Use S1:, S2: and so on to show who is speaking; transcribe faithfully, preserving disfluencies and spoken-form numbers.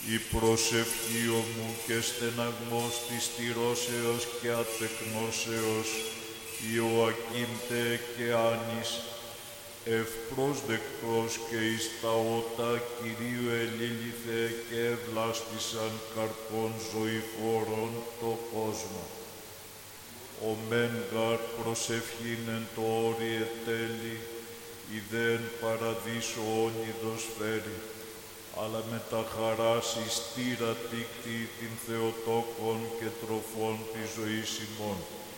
S1: η προσευχή μου και στεναγμός της στηρώσεως και ατεκνώσεως, Ιωακήμ τε και Άνης, ευπρόσδεκτος και εις τα ότα Κυρίου ελήλυθε και ευλάστησαν καρπών ζωηφόρων το κόσμο. Ο μεν γαρ προσευχήν εν το όριε τέλει, ιδέν παραδείσο όνειδος φέρει, αλλά με τα χαράς εις τύρα τίκτη την Θεοτόκον και τροφών της ζωής ημών.